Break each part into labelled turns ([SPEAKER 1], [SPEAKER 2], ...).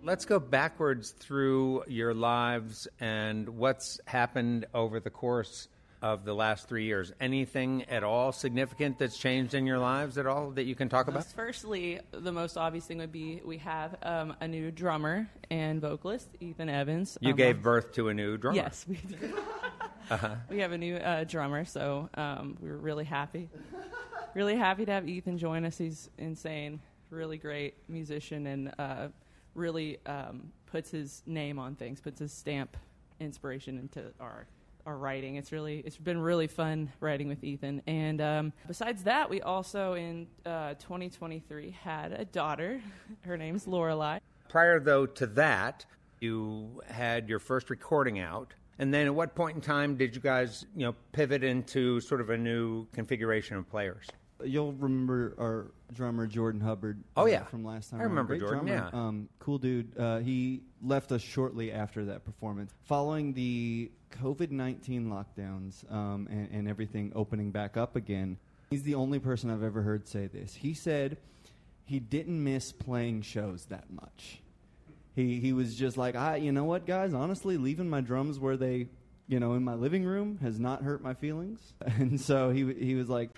[SPEAKER 1] Let's go backwards through your lives and what's happened over the course of the last 3 years. Anything at all significant that's changed in your lives at all that you can talk about?
[SPEAKER 2] Firstly, the most obvious thing would be we have a new drummer and vocalist, Ethan Evans.
[SPEAKER 1] You gave birth to a new drummer.
[SPEAKER 2] Yes, we did. We have a new drummer, so we were really happy. Really happy to have Ethan join us. He's insane, really great musician, and really puts his name on things, puts his stamp inspiration into our writing. It's been really fun writing with Ethan. And besides that, we also in 2023 had a daughter. Her name's Lorelei.
[SPEAKER 1] Prior, though, to that, you had your first recording out. And then at what point in time did you guys, pivot into sort of a new configuration of players?
[SPEAKER 3] You'll remember our drummer, Jordan Hubbard.
[SPEAKER 1] Oh, yeah.
[SPEAKER 3] From last time.
[SPEAKER 1] I remember
[SPEAKER 3] Great
[SPEAKER 1] Jordan,
[SPEAKER 3] drummer.
[SPEAKER 1] yeah.
[SPEAKER 3] Cool dude. He left us shortly after that performance. Following the COVID-19 lockdowns and everything opening back up again, he's the only person I've ever heard say this. He said he didn't miss playing shows that much. He was just like, you know what, guys? Honestly, leaving my drums where they, in my living room has not hurt my feelings. And so he was like,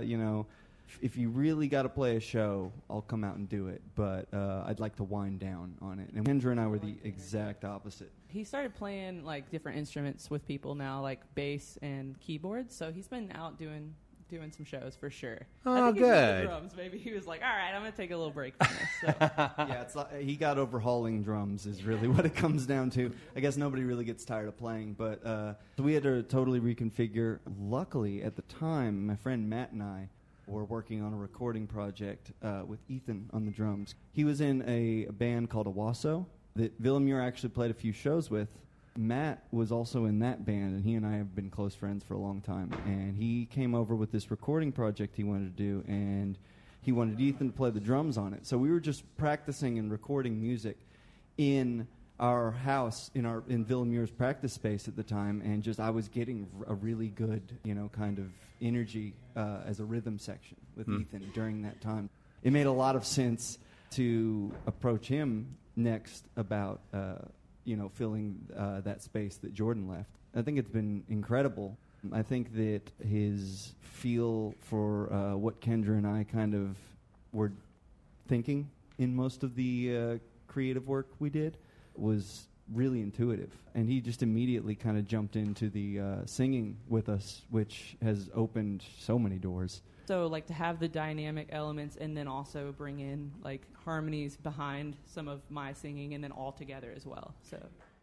[SPEAKER 3] if you really got to play a show, I'll come out and do it. But I'd like to wind down on it. And Kendra and I were the exact opposite.
[SPEAKER 2] He started playing like different instruments with people now, like bass and keyboards. So he's been out doing some shows for sure.
[SPEAKER 1] Oh,
[SPEAKER 2] I think
[SPEAKER 1] good.
[SPEAKER 2] He's drums. Maybe he was like, all right, I'm going to take a little break from this. So.
[SPEAKER 3] Yeah, it's like he got overhauling drums is really what it comes down to. I guess nobody really gets tired of playing, but so we had to totally reconfigure. Luckily, at the time, my friend Matt and I were working on a recording project with Ethan on the drums. He was in a band called Owasso that Villamure actually played a few shows with. Matt was also in that band, and he and I have been close friends for a long time. And he came over with this recording project he wanted to do, and he wanted Ethan to play the drums on it. So we were just practicing and recording music in our house, in Villamure's practice space at the time, and I was getting a really good, kind of energy as a rhythm section with Ethan during that time. It made a lot of sense to approach him next about filling that space that Jordan left. I think it's been incredible. I think that his feel for what Kendra and I kind of were thinking in most of the creative work we did was really intuitive. And he just immediately kind of jumped into the singing with us, which has opened so many doors.
[SPEAKER 2] So, like, to have the dynamic elements and then also bring in, like, harmonies behind some of my singing and then all together as well. So